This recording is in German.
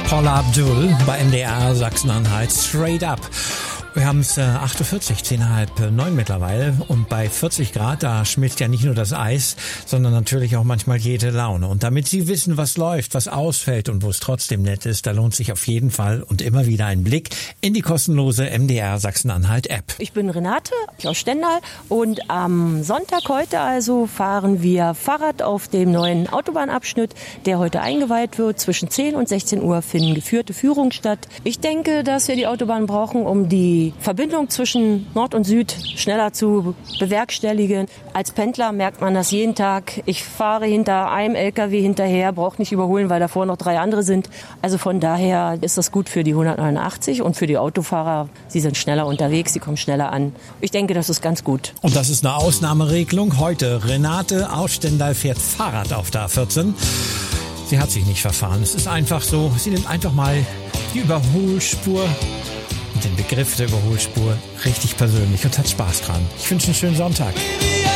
Paula Abdul bei MDR Sachsen-Anhalt, Straight Up. Wir haben es 8.40 Uhr, 8:30 mittlerweile, und bei 40 Grad, da schmilzt ja nicht nur das Eis, sondern natürlich auch manchmal jede Laune. Und damit Sie wissen, was läuft, was ausfällt und wo es trotzdem nett ist, da lohnt sich auf jeden Fall und immer wieder ein Blick in die kostenlose MDR Sachsen-Anhalt App. Ich bin Renate aus Stendal und am Sonntag heute also fahren wir Fahrrad auf dem neuen Autobahnabschnitt, der heute eingeweiht wird. Zwischen 10 und 16 Uhr finden geführte Führungen statt. Ich denke, dass wir die Autobahn brauchen, um die Verbindung zwischen Nord und Süd schneller zu bewerkstelligen. Als Pendler merkt man das jeden Tag. Ich fahre hinter einem LKW hinterher, brauche nicht überholen, weil davor noch 3 andere sind. Also von daher ist das gut für die 189 und für die Autofahrer. Sie sind schneller unterwegs, sie kommen schneller an. Ich denke, das ist ganz gut. Und das ist eine Ausnahmeregelung. Heute Renate aus Stendal fährt Fahrrad auf der A14. Sie hat sich nicht verfahren. Es ist einfach so, sie nimmt einfach mal die Überholspur und den Begriff der Überholspur richtig persönlich und hat Spaß dran. Ich wünsche einen schönen Sonntag.